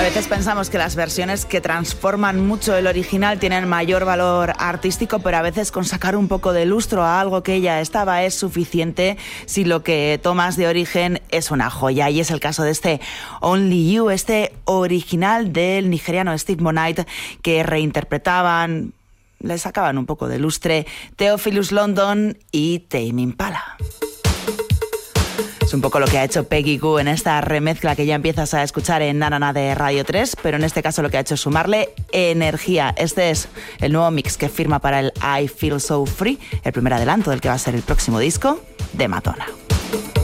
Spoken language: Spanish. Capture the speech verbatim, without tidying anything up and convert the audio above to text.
veces pensamos que las versiones que transforman mucho el original tienen mayor valor artístico, pero a veces con sacar un poco de lustro a algo que ya estaba es suficiente si lo que tomas de origen es una joya. Y es el caso de este Only You, este original del nigeriano Steve Monite, que reinterpretaban, le sacaban un poco de lustre Theophilus London y Tame Impala. Es un poco lo que ha hecho Peggy Gou en esta remezcla que ya empiezas a escuchar en Na Na Na de Radio tres, pero en este caso lo que ha hecho es sumarle energía. Este es el nuevo mix que firma para el I Feel So Free, el primer adelanto del que va a ser el próximo disco de Madonna.